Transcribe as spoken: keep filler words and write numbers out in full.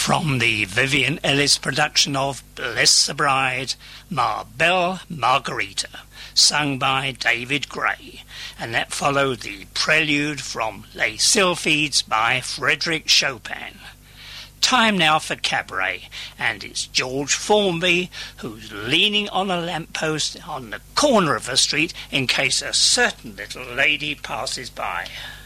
From the Vivian Ellis production of Bless the Bride, Ma Belle Margarita, sung by David Gray, and that followed the prelude from Les Sylphides by Frédéric Chopin. Time now for cabaret, and it's George Formby who's leaning on a lamppost on the corner of a street in case a certain little lady passes by.